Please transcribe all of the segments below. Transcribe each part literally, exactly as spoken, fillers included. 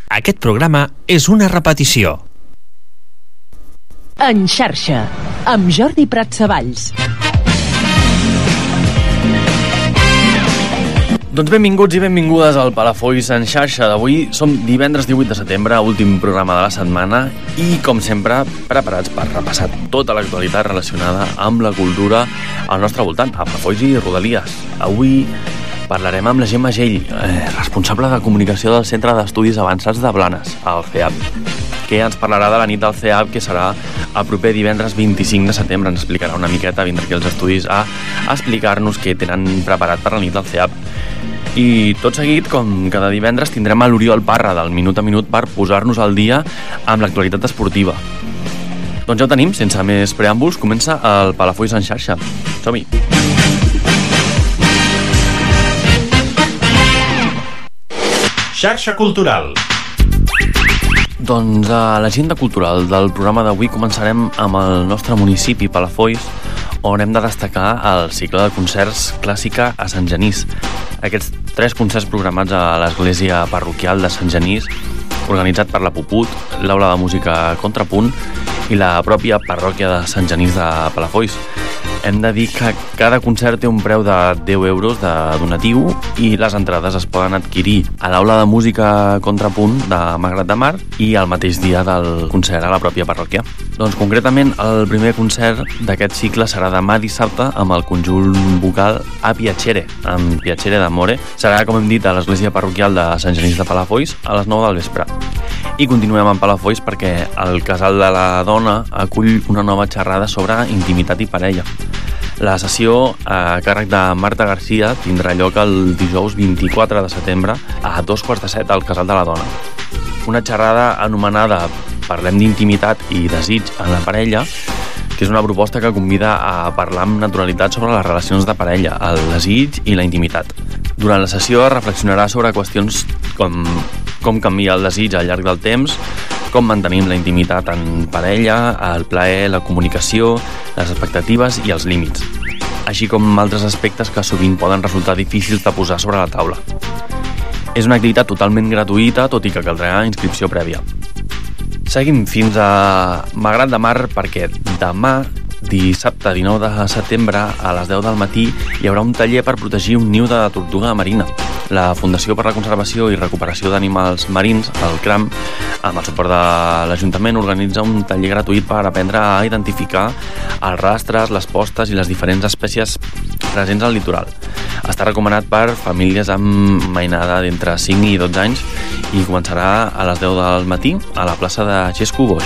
Aquest programa és una repetició. En xarxa, amb Jordi Pratsavalls. Doncs benvinguts i benvingudes al Palafolls en xarxa d'avui. Som divendres divuit de setembre, últim programa de la setmana, i com sempre preparats per repassar tota l'actualitat relacionada amb la cultura al nostre voltant, a Palafolls i Rodalies. Avui parlarem amb la Gemma Gell, eh, responsable de comunicació del Centre d'Estudis Avançats de Blanes, el C E A P, que ens parlarà de la nit del C E A P, que serà el proper divendres vint-i-cinc de setembre. Ens explicarà una miqueta, vindrà aquí als estudis a explicar-nos què tenen preparat per la nit del C E A P. I tot seguit, com cada divendres, tindrem a l'Oriol Parra del Minut a Minut per posar-nos al dia amb l'actualitat esportiva. Doncs ja ho tenim, sense més preàmbuls, comença el Palafolls en xarxa. Som-hi! Xarxa Cultural. Doncs a l'agenda cultural del programa d'avui començarem amb el nostre municipi, Palafolls, on hem de destacar el cicle de concerts Clàssica a Sant Genís. Aquests tres concerts programats a l'església parroquial de Sant Genís, organitzat per la Puput, l'Aula de Música Contrapunt i la pròpia parròquia de Sant Genís de Palafolls. Hem de dir que cada concert té un preu de deu euros de donatiu i les entrades es poden adquirir a l'Aula de Música Contrapunt de Malgrat de Mar i el mateix dia del concert a la pròpia parròquia. Doncs concretament el primer concert d'aquest cicle serà demà dissabte amb el conjunt vocal A Piacere, amb Piacere d'Amore. Serà, com hem dit, a l'església parroquial de Sant Genís de Palafolls a les nou del vespre. I continuem amb Palafolls perquè el Casal de la Dona acull una nova xerrada sobre intimitat i parella. La sessió, a càrrec de Marta Garcia, tindrà lloc el dijous vint-i-quatre de setembre a dos quarts de set al Casal de la Dona. Una xerrada anomenada Parlem d'intimitat i desig en la parella, que és una proposta que convida a parlar amb naturalitat sobre les relacions de parella, el desig i la intimitat. Durant la sessió es reflexionarà sobre qüestions com com canvia el desig al llarg del temps, com mantenim la intimitat en parella, el plaer, la comunicació, les expectatives i els límits, així com altres aspectes que sovint poden resultar difícils de posar sobre la taula. És una activitat totalment gratuïta, tot i que caldrà inscripció prèvia. Seguim fins a Malgrat de Mar perquè demà, dissabte dinou de setembre, a les deu del matí, hi haurà un taller per protegir un niu de tortuga marina. La Fundació per la Conservació i Recuperació d'Animals Marins, el CRAM, amb el suport de l'Ajuntament, organitza un taller gratuït per aprendre a identificar els rastres, les postes i les diferents espècies presents al litoral. Està recomanat per famílies amb mainada d'entre cinc i dotze anys i començarà a les deu del matí a la plaça de Xesco Boix.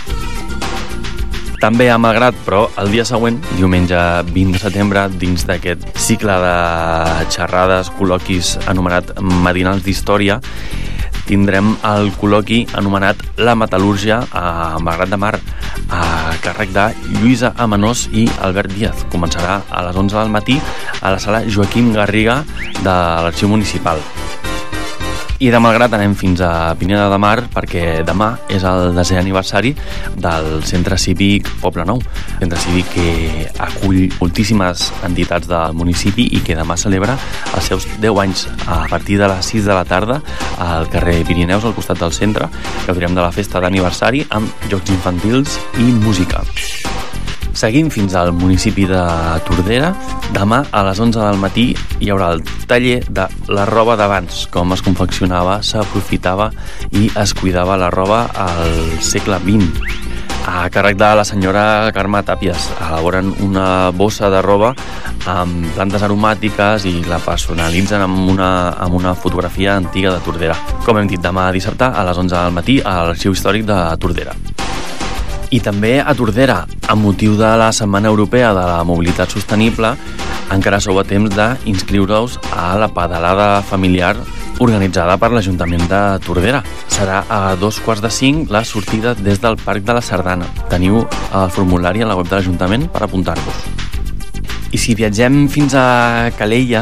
També a Malgrat, però el dia següent, diumenge vint de setembre, dins d'aquest cicle de xerrades, col·loquis anomenat Matinals d'Història, tindrem el col·loqui anomenat La Metal·lúrgia a Malgrat de Mar, a càrrec de Lluïsa Amenós i Albert Díaz. Començarà a les onze del matí a la sala Joaquim Garriga de l'Arxiu Municipal. I de Malgrat anem fins a Pineda de Mar perquè demà és el desè aniversari del Centre Cívic Poble Nou, centre cívic que acull moltíssimes entitats del municipi i que demà celebra els seus deu anys a partir de les sis de la tarda al carrer Pirineus, al costat del centre. Gaudirem de la festa d'aniversari amb jocs infantils i música. Seguim fins al municipi de Tordera. Demà a les onze del matí hi haurà el taller de la roba d'abans, com es confeccionava, s'aprofitava i es cuidava la roba al segle vint. A càrrec de la senyora Carme Tàpies elaboren una bossa de roba amb plantes aromàtiques i la personalitzen amb una, amb una fotografia antiga de Tordera. Com hem dit, demà dissabte a les onze del matí a l'Arxiu Històric de Tordera. I també a Tordera, amb motiu de la Setmana Europea de la Mobilitat Sostenible, encara sou a temps d'inscriure-us a la pedalada familiar organitzada per l'Ajuntament de Tordera. Serà a dos quarts de cinc la sortida des del Parc de la Sardana. Teniu el formulari a la web de l'Ajuntament per apuntar-vos. I si viatgem fins a Calella,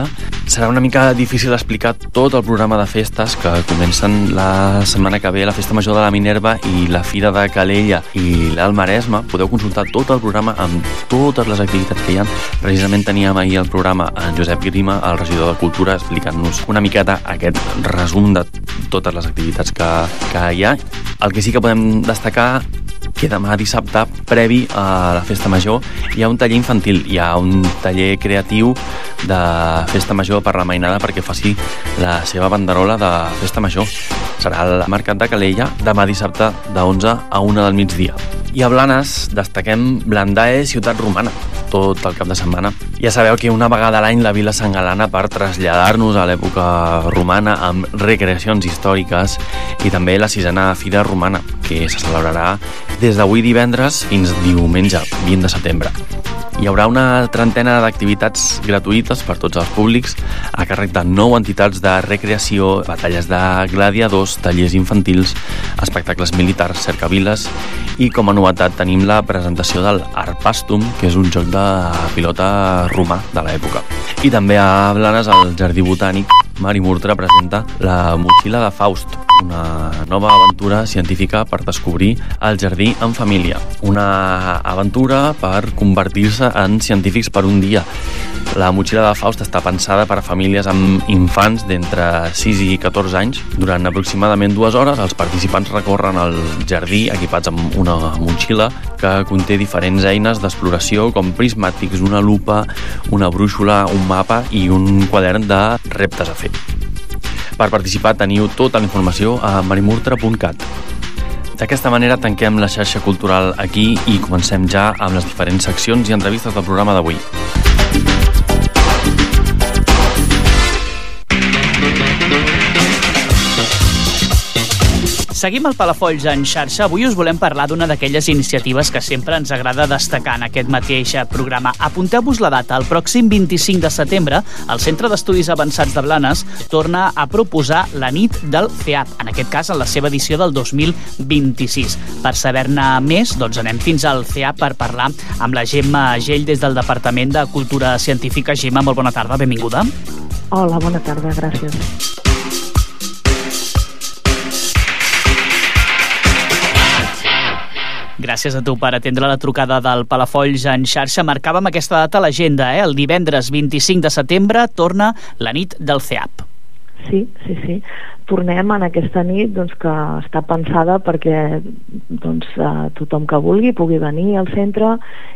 Serà una mica difícil explicar tot el programa de festes que comencen la setmana que ve, la Festa Major de la Minerva i la Fira de Calella i l'Alt Maresme. Podeu consultar tot el programa amb totes les activitats que hi ha. Precisament teníem ahir el programa en Josep Grima, el regidor de Cultura, explicant-nos una miqueta aquest resum de totes les activitats que, que hi ha. El que sí que podem destacar que demà dissabte, previ a la Festa Major, hi ha un taller infantil, hi ha un taller creatiu de Festa Major per la mainada perquè faci la seva banderola de Festa Major. Serà al Mercat de Calella demà dissabte de onze a una del migdia. I a Blanes destaquem Blandae, ciutat romana, tot el cap de setmana. Ja sabeu que una vegada a l'any la vila s'engalana per traslladar-nos a l'època romana amb recreacions històriques i també la sisena Fira Romana, que se celebrarà des d'avui divendres fins diumenge, vint de setembre. Hi haurà una trentena d'activitats gratuïtes per tots els públics a càrrec de nou entitats de recreació, batalles de gladiadors, tallers infantils, espectacles militars, cercaviles i com a novetat tenim la presentació del Arpastum, que és un joc de pilota romà de l'època. I també a Blanes, al Jardí Botànic, Mari Murtra presenta la Motxilla de Faust, una nova aventura científica per descobrir el jardí en família. Una aventura per convertir-se en científics per un dia. La Motxilla de Faust està pensada per a famílies amb infants d'entre sis i catorze anys. Durant aproximadament dues hores, els participants recorren el jardí equipats amb una motxilla que conté diferents eines d'exploració com prismàtics, una lupa, una brúixola, un mapa i un quadern de reptes a fer. Per participar teniu tota la informació a marimurtra punt cat. D'aquesta manera tanquem la xarxa cultural aquí i comencem ja amb les diferents seccions i entrevistes del programa d'avui. Seguim el Palafolls en xarxa. Avui us volem parlar d'una d'aquelles iniciatives que sempre ens agrada destacar en aquest mateix programa. Apunteu-vos la data. El pròxim vint-i-cinc de setembre, el Centre d'Estudis Avançats de Blanes torna a proposar la nit del C E A P, en aquest cas en la seva edició del dos mil vint-i-sis. Per saber-ne més, doncs anem fins al C E A P per parlar amb la Gemma Gell des del Departament de Cultura Científica. Gemma, molt bona tarda, benvinguda. Hola, bona tarda, gràcies. Gràcies a tu per atendre la trucada del Palafolls en xarxa. Marcàvem aquesta data a l'agenda, eh? El divendres vint-i-cinc de setembre torna la nit del C E A P. Sí, sí, sí. Tornem en aquesta nit doncs, que està pensada perquè doncs, eh, tothom que vulgui pugui venir al centre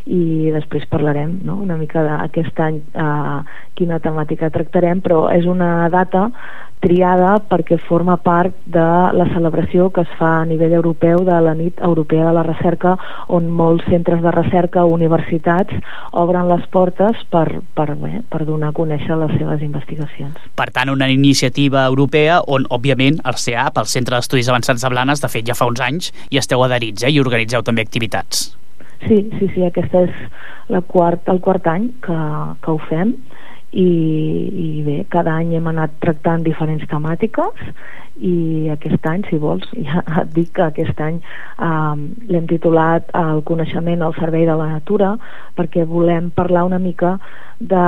i després parlarem, no?, una mica d'aquest any eh, quina temàtica tractarem, però és una data triada perquè forma part de la celebració que es fa a nivell europeu de la nit europea de la recerca, on molts centres de recerca o universitats obren les portes per, per, bé, per donar a conèixer les seves investigacions. Per tant, una iniciativa europea on, òbviament, el C E A P, el Centre d'Estudis Avançats de Blanes, de fet ja fa uns anys, hi esteu adherits, eh? I organitzeu també activitats. Sí, sí, sí, aquest és la quart, el quart any que, que ho fem. I, i bé, cada any hem anat tractant diferents temàtiques i aquest any, si vols, ja et dic que aquest any eh, l'hem titulat El coneixement al servei de la natura, perquè volem parlar una mica de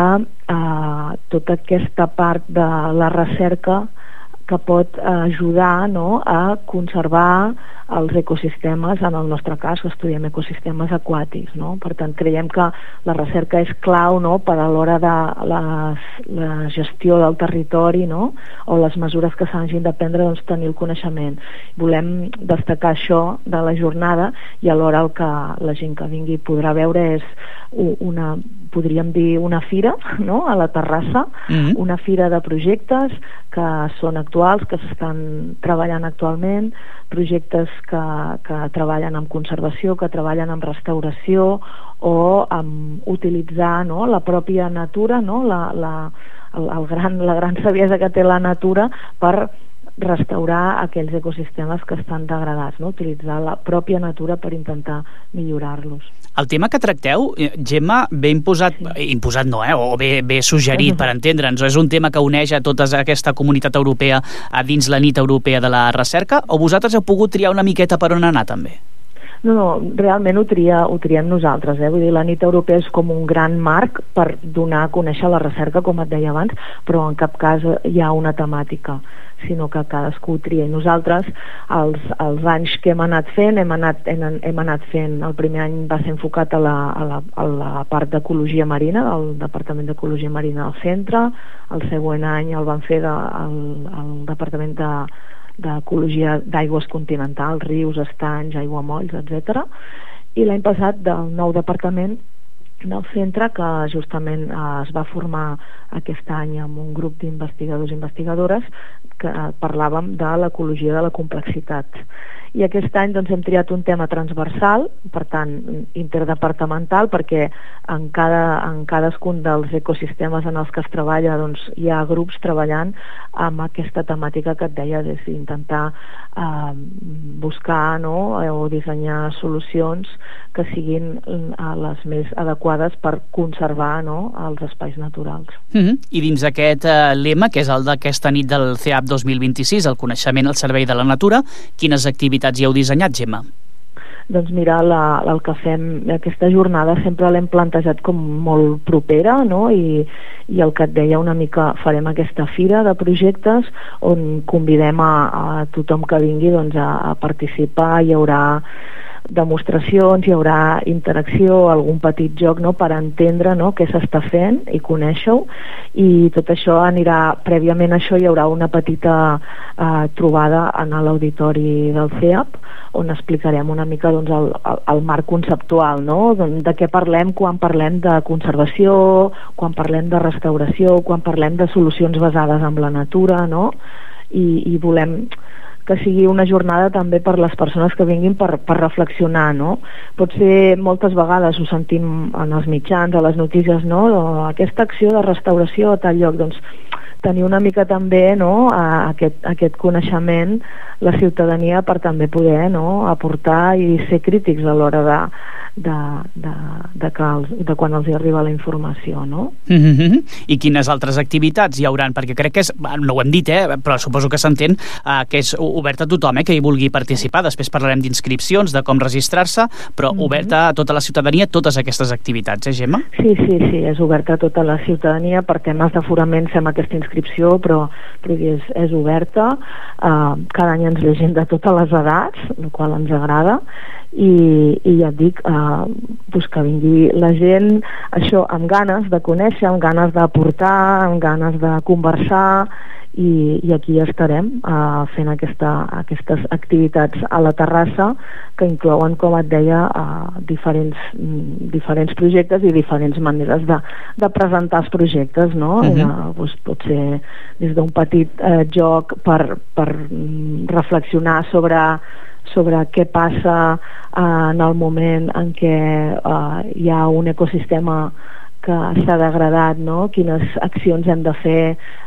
eh, tota aquesta part de la recerca que pot ajudar, no?, a conservar els ecosistemes, en el nostre cas que estudiem ecosistemes aquàtics, no? Per tant, creiem que la recerca és clau, no?, per a l'hora de les, la gestió del territori, no?, o les mesures que s'hagin de prendre, doncs tenir el coneixement. Volem destacar això de la jornada i alhora el que la gent que vingui podrà veure és una, podríem dir una fira, no?, a la terrassa, mm-hmm. una fira de projectes que són actuals, que s'estan treballant actualment, projectes que, que treballen amb conservació, que treballen amb restauració o amb utilitzar, no?, la pròpia natura, no?, la, la, el, el gran, la gran saviesa que té la natura per restaurar aquells ecosistemes que estan degradats, no?, utilitzar la pròpia natura per intentar millorar-los. El tema que tracteu, Gemma, ve imposat, sí. imposat no, eh? o bé, bé suggerit, uh-huh. per entendre'ns, o és un tema que uneix a tota aquesta comunitat europea a dins la nit europea de la recerca, o vosaltres heu pogut triar una miqueta per on anar també? No, no, realment ho, tria, ho triem nosaltres, eh? Vull dir, la nit europea és com un gran marc per donar a conèixer la recerca, com et deia abans, però en cap cas hi ha una temàtica, sinó que cadascú ho tria. I nosaltres, els, els anys que hem anat fent, hem anat, hem, hem anat fent, el primer any va ser enfocat a la, a la, a la part d'ecologia marina, del Departament d'Ecologia Marina del centre, el següent any el van fer de, el, el Departament de d'Ecologia d'aigües continentals, rius, estanys, aiguamolls, etcètera. I l'any passat del nou departament del centre, que justament eh, es va formar aquest any amb un grup d'investigadors i investigadores, que eh, parlàvem de l'ecologia de la complexitat. I aquest any doncs, hem triat un tema transversal, per tant interdepartamental, perquè en, cada, en cadascun dels ecosistemes en els que es treballa doncs, hi ha grups treballant amb aquesta temàtica que et deia, d'intentar eh, buscar, no?, o dissenyar solucions que siguin eh, les més adequades per conservar, no?, els espais naturals. Mm-hmm. I dins aquest eh, lema, que és el d'aquesta nit del C E A P dos mil vint-i-sis, el coneixement al servei de la natura, quines activitats hi heu dissenyat, Gemma? Doncs mira, la, el que fem, aquesta jornada sempre l'hem plantejat com molt propera, no? I, i el que et deia una mica, farem aquesta fira de projectes on convidem a, a tothom que vingui doncs, a, a participar. Hi haurà demostracions, hi haurà interacció, algun petit joc, no?, per entendre, no?, què s'està fent i conèixer-ho, i tot això anirà, prèviament a això hi haurà una petita eh, trobada en l'auditori del C E A P, on explicarem una mica doncs, el, el, el marc conceptual, no?, de què parlem quan parlem de conservació, quan parlem de restauració, quan parlem de solucions basades en la natura, no?, i, i volem que sigui una jornada també per les persones que vinguin per, per reflexionar, no? Potser moltes vegades ho sentim en els mitjans, a les notícies, no? Aquesta acció de restauració a tal lloc, doncs tenir una mica també, no?, a aquest, a aquest coneixement la ciutadania per també poder, no?, aportar i ser crítics a l'hora de, de, de, de, que els, de quan els hi arriba la informació, no? Mm-hmm. I quines altres activitats hi hauran? Perquè crec que és, no ho hem dit, eh, però suposo que s'entén eh, que és obert a tothom, eh, que hi vulgui participar. Després parlarem d'inscripcions, de com registrar-se, però mm-hmm. oberta a tota la ciutadania totes aquestes activitats, eh, Gemma? Sí, sí, sí, és oberta a tota la ciutadania. Per temes d'aforament fem aquesta inscripció, però, però és, és oberta. Uh, cada any ens llegim de totes les edats, el qual ens agrada, i, i ja et dic, uh, pues que vingui la gent, això, amb ganes de conèixer, amb ganes d'aportar, amb ganes de conversar, i, i aquí estarem uh, fent aquesta, aquestes activitats a la terrassa que inclouen, com et deia, uh, diferents, mm, diferents projectes i diferents maneres de, de presentar els projectes, no? Uh-huh. uh, doncs pot ser des d'un petit uh, joc per, per reflexionar sobre sobre què passa uh, en el moment en què uh, hi ha un ecosistema que s'ha degradat, no? Quines accions hem de fer,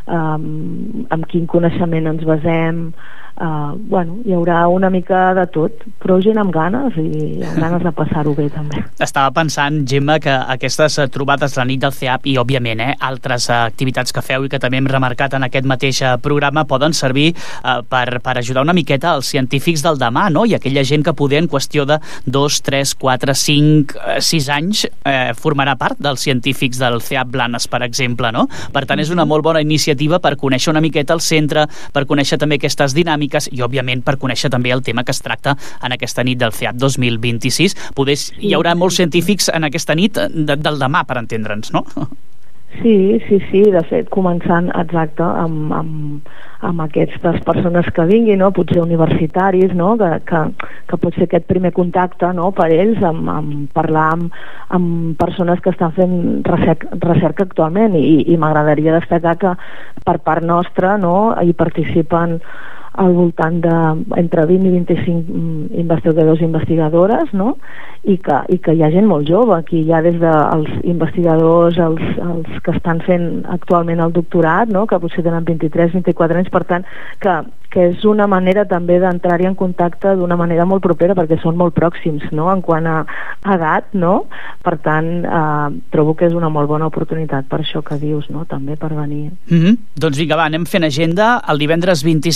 um, amb quin coneixement ens basem. Uh, bueno, hi haurà una mica de tot, però gent amb ganes i amb ganes de passar-ho bé també. Estava pensant, Gemma, que aquestes trobades la nit del C E A P i, òbviament, eh, altres activitats que feu i que també hem remarcat en aquest mateix programa poden servir eh, per, per ajudar una miqueta als científics del demà, no? I aquella gent que poder en qüestió de dos, tres, quatre, cinc, sis anys eh, formarà part dels científics del C E A P Blanes, per exemple, no? Per tant, és una molt bona iniciativa per conèixer una miqueta el centre, per conèixer també aquestes dinàmiques i, òbviament, per conèixer també el tema que es tracta en aquesta nit del C E A P dos mil vint-i-sis. Poder, hi haurà molts científics en aquesta nit de, del demà, per entendre'ns, no? Sí, sí, sí, de fet, començant exacte amb, amb, amb aquestes persones que vinguin, no? Potser universitaris, no? Que, que, que pot ser aquest primer contacte, no? Per ells, amb, amb parlar amb, amb persones que estan fent recerca, recerca actualment, i, i m'agradaria destacar que per part nostra, no? Hi participen al voltant de entre vint i vint-i-cinc investigadors i investigadores, no? I que, i que hi ha gent molt jove, aquí hi ha des dels investigadors, els, els que estan fent actualment el doctorat, no? Que potser tenen vint-i-tres, vint-i-quatre anys, per tant, que, que és una manera també d'entrar-hi en contacte d'una manera molt propera, perquè són molt pròxims, no? En quant a edat, no? Per tant, eh, trobo que és una molt bona oportunitat per això que dius, no? També per venir. Mm-hmm. Doncs vinga, va, anem fent agenda. El divendres vint-i-cinc de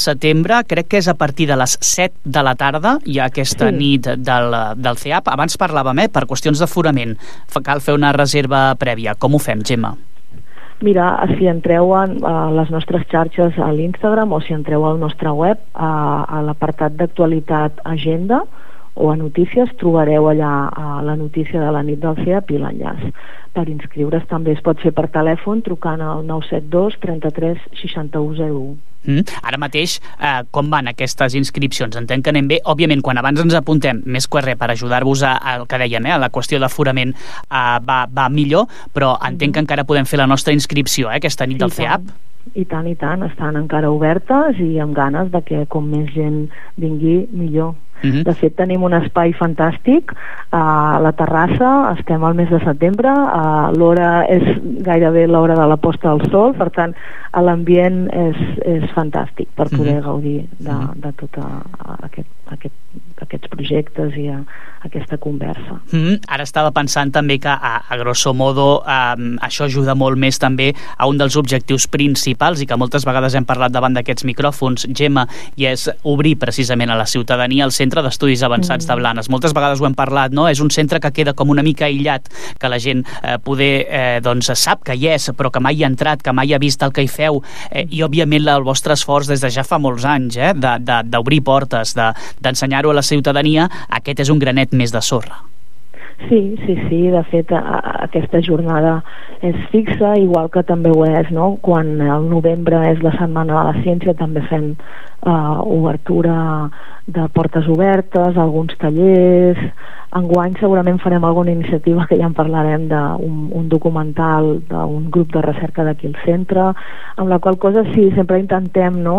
setembre, crec que és a partir de les set de la tarda, hi ha aquesta sí. nit del, del C E A P. Abans parlàvem, eh, per qüestions d'aforament, cal fer una reserva prèvia. Com ho fem, Gemma? Mira, si entreu a, a les nostres xarxes a l'Instagram o si entreu al nostre web, a, a l'apartat d'actualitat agenda o a notícies, trobareu allà a la notícia de la nit del C E A P i l'enllaç. Per inscriure's també es pot fer per telèfon trucant al nou set dos trenta-tres seixanta-u zero u. Mm. Ara mateix, eh, com van aquestes inscripcions? Entenc que anem bé. Òbviament, quan abans ens apuntem, més que res per ajudar-vos al que dèiem, eh, a la qüestió d'aforament, eh, va, va millor, però entenc que encara podem fer la nostra inscripció, eh, aquesta nit sí, del C E A P. I tant, i tant, estan encara obertes i amb ganes de que com més gent vingui, millor. Uh-huh. De fet, tenim un espai fantàstic a la terrassa, estem al mes de setembre, l'hora és gairebé l'hora de la posta del sol, per tant, l'ambient és, és fantàstic per poder uh-huh. gaudir de, de tot aquest, aquest, aquests projectes i a, aquesta conversa. Uh-huh. Ara estava pensant també que, a, a grosso modo, um, això ajuda molt més també a un dels objectius principals i que moltes vegades hem parlat davant d'aquests micròfons, Gemma, i és obrir precisament a la ciutadania el Centre d'Estudis Avançats de Blanes. Moltes vegades ho hem parlat, no? És un centre que queda com una mica aïllat, que la gent eh, poder, eh, doncs, sap que hi és, però que mai hi ha entrat, que mai ha vist el que hi feu, eh, i òbviament el vostre esforç des de ja fa molts anys, eh, d'obrir de, portes, d'ensenyar-ho de, a la ciutadania, aquest és un granet més de sorra. Sí, sí, sí, de fet a, a, aquesta jornada és fixa, igual que també ho és, no? Quan el novembre és la Setmana de la Ciència també fem uh, obertura de portes obertes, alguns tallers. Enguany segurament farem alguna iniciativa que ja en parlarem d'un un documental d'un grup de recerca d'aquí al centre, amb la qual cosa sí, sempre intentem, no,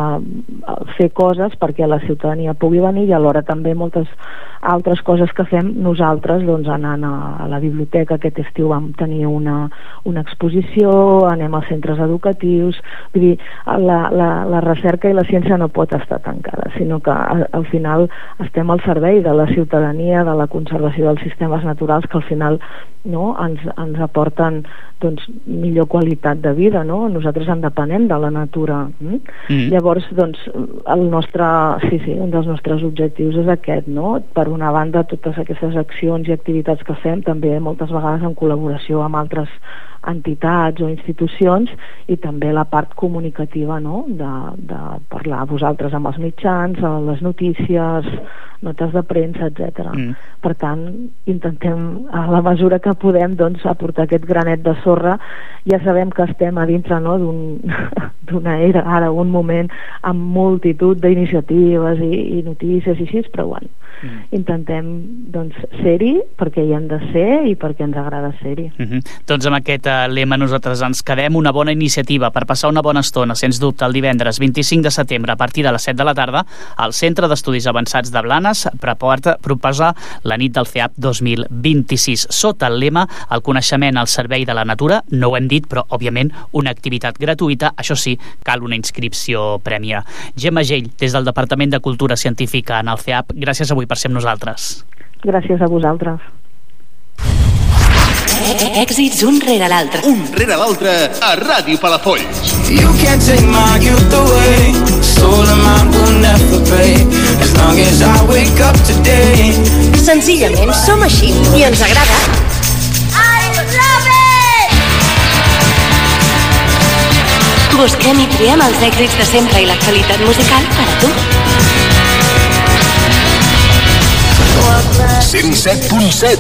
uh, fer coses perquè la ciutadania pugui venir i alhora també moltes altres coses que fem nosaltres, doncs anant a, a la biblioteca. Aquest estiu vam tenir una, una exposició, anem als centres educatius, vull dir, la, la, la recerca i la ciència no pot estar tancada, sinó que al, al final estem al servei de la ciutadania, de la conservació dels sistemes naturals, que al final, no, ens, ens aporten, doncs, millor qualitat de vida, no? Nosaltres en depenem de la natura. Mm? Mm. Llavors, doncs, el nostre, sí, sí, un dels nostres objectius és aquest, no? Per una banda, totes aquestes accions i activitats que fem, també moltes vegades en col·laboració amb altres entitats o institucions, i també la part comunicativa, no? de, de parlar a vosaltres amb els mitjans, a les notícies, notes de premsa, etcètera. Mm. Per tant, intentem a la mesura que podem, doncs, aportar aquest granet de sorra. Ja sabem que estem a dintre, no, d'una era, ara un moment amb multitud d'iniciatives i, i notícies i així, però bueno, mm. intentem, doncs, ser-hi perquè hi hem de ser i perquè ens agrada ser-hi. Mm-hmm. Doncs amb aquest uh, lema nosaltres ens quedem. Una bona iniciativa per passar una bona estona, sens dubte, el divendres vint-i-cinc de setembre a partir de les set de la tarda al Centre d'Estudis Avançats de Blanes proposa la nit del C E A P dos mil vint-i-sis sota el lema el coneixement al servei de la natura. No ho hem dit, però òbviament una activitat gratuïta. Això sí, cal una inscripció prèvia. Gemma Gell, des del Departament de Cultura Científica en el C E A P, gràcies avui per ser amb nosaltres. Gràcies a vosaltres. Èxits un rere l'altre. Un rere l'altre a Ràdio Palafolls. You can't take my youth away. Soul of mine will never pay. As long as I wake up today. Senzillament som així i ens agrada. I love it! Busquem i triem els èxits de sempre i l'actualitat musical per a tu. cent set punt set